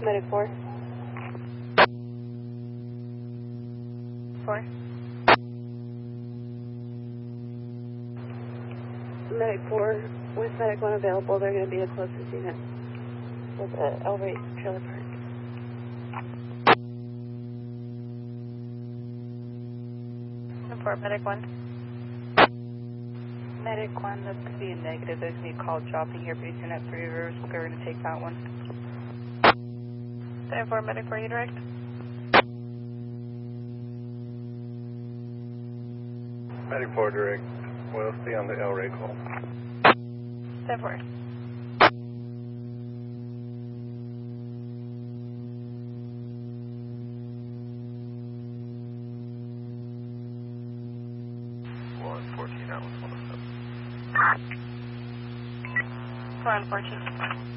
Medic 4. 4. Medic 4, with Medic 1 available, they're going to be the closest unit with the El Rey trailer park. 4, Medic 1. Medic 1, that's going to be a negative. There's going to be a call dropping here pretty soon at 3 Rivers. We're going to take that one. 4, Medic 4, you direct? Medic 4 direct. We'll stay on the El Rey call. 4. Come on, 14.